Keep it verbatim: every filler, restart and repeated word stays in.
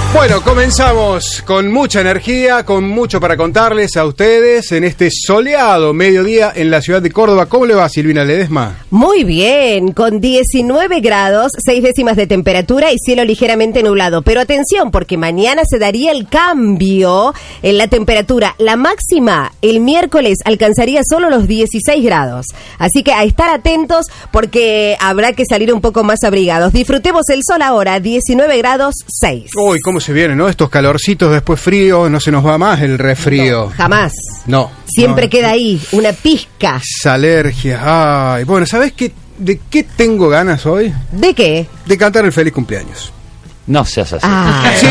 Bueno, comenzamos con mucha energía, con mucho para contarles a ustedes en este soleado mediodía en la ciudad de Córdoba. ¿Cómo le va, Silvina Ledesma? Muy bien, con diecinueve grados, seis décimas de temperatura y cielo ligeramente nublado. Pero atención, porque mañana se daría el cambio en la temperatura. La máxima el miércoles alcanzaría solo los dieciséis grados. Así que a estar atentos porque habrá que salir un poco más abrigados. Disfrutemos el sol ahora, diecinueve grados seis. Uy, cómo se viene, ¿no? Estos calorcitos, después frío, no se nos va más el resfrío. No, jamás. No. Siempre no. queda ahí, una pizca. Esa alergia. Ay, bueno, ¿sabés qué? ¿De qué tengo ganas hoy? ¿De qué? De cantar el feliz cumpleaños. No seas así. Ah. Sí,